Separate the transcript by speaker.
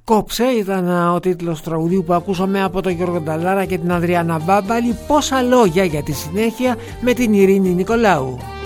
Speaker 1: Κόψε ήταν ο τίτλος του τραγουδίου που ακούσαμε από τον Γιώργο Νταλάρα και την Ανδριάννα Μπάμπαλη. Πόσα λόγια για τη συνέχεια με την Ειρήνη Νικολάου.